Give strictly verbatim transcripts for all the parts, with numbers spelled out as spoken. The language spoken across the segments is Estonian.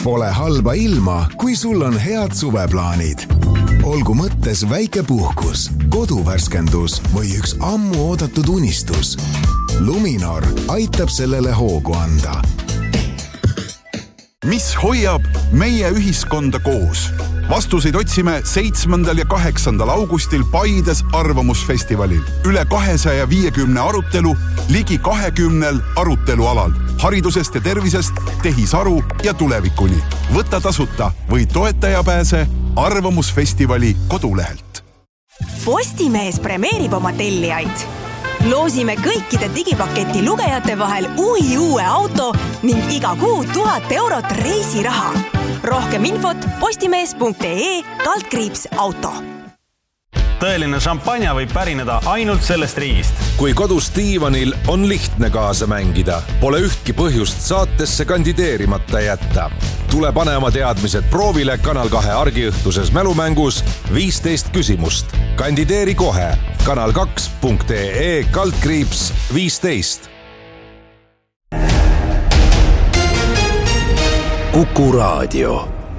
Pole halba ilma, kui sul on head suveplaanid. Olgu mõttes väike puhkus, koduvärskendus või üks ammu oodatud unistus. Luminor aitab sellele hoogu anda. Mis hoiab meie ühiskonda koos? Vastuseid otsime seitsmendal ja kaheksandal augustil Paides arvamusfestivalil. Üle kahesaja viiekümne arutelu, ligi kahekümnel arutelualal. Haridusest ja tervisest, tehisaru ja tulevikuni. Võta tasuta või toetaja pääse arvamusfestivali kodulehelt. Postimees premeerib oma tellijaid. Loosime kõikide digipaketi lugejate vahel uhi uue auto ning iga kuu tuhat eurot reisiraha. Rohkem infot postimees punkt ee kaldkriips auto. Tõeline šampanja võib pärineda ainult sellest riigist. Kui kodus diivanil on lihtne kaasa mängida, pole ühtki põhjust saatesse kandideerimata jätta. Tule pane oma teadmised proovile Kanal kahe argiõhtuses mälumängus viisteist küsimust. Kandideeri kohe kanal kaks punkt ee kaldkriips viisteist. Kuku Raadio.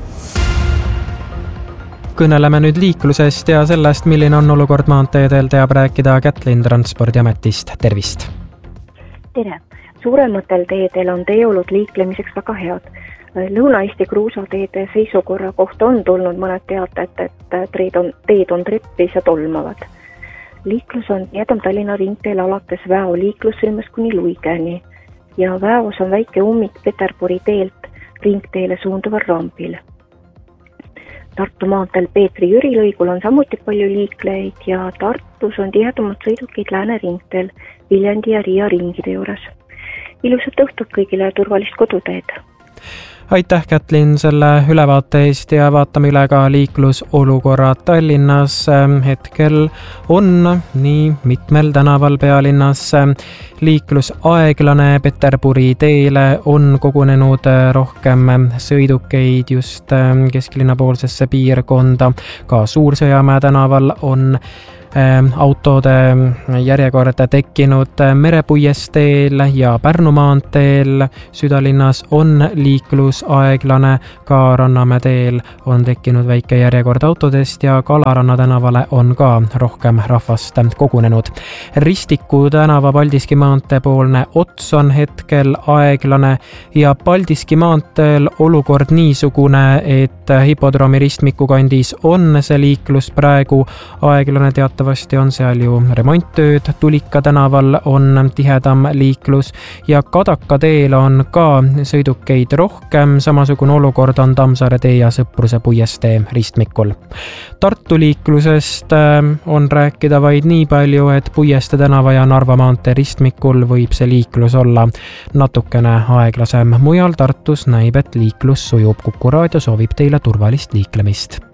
Kõneleme nüüd liiklusest ja sellest, milline on olukord maanteedel, teab rääkida Kätlin Transpordiametist. Tervist! Tere! Suurematel teedel on teeolud liiklemiseks väga head. Lõuna-Eesti kruusateede seisukorra kohta on tulnud mõned teated, et teed on, teed on treppis ja tolmavad. Liiklus on jädam Tallinna ringteel alates Väo liiklussõlmes kuni Luigeni ja Väos on väike ummik Peterburi teelt ringteele suunduval rampil. Tartu maanteel Peetri Jüri lõigul on samuti palju liikleid ja Tartus on tihedamad sõidukid Lääne ringteel Viljandi ja Riia ringide juures. Ilusat õhtut kõigile ja turvalist koduteed! Aitäh, Kätlin, selle ülevaate eest ja vaatame üle ka liiklusolukorra Tallinnas. Hetkel on nii mitmel tänaval pealinnas liiklus aeglane. Peterburi teele on kogunenud rohkem sõidukeid just kesklinna poolsesse piirkonda. Ka Suursõjamäe tänaval on autode järjekord tekkinud Merepuiesteel ja Pärnu maanteel. Südalinnas on liiklus aeglane, ka Rannamäe teel on tekkinud väike järjekord autodest ja Kalaranna tänavale on ka rohkem rahvast kogunenud. Ristiku tänava Paldiski maantee poolne ots on hetkel aeglane ja Paldiski maanteel olukord niisugune, et hipodroomi ristmiku kandis on see liiklus praegu aeglane. Teatavasti on seal ju remonttööd, Tulika tänaval on tihedam liiklus ja Kadaka teel on ka sõidukeid rohkem. Samasugune olukord on Tammsaare tee ja Sõpruse puiestee ristmikul. Tartu liiklusest on rääkida vaid nii palju, et Puieste tänava ja Narva maantee ristmikul võib see liiklus olla natukene aeglasem. Mujal Tartus näib, et liiklus sujub. Kuku Raadio soovib teile turvalist liiklemist.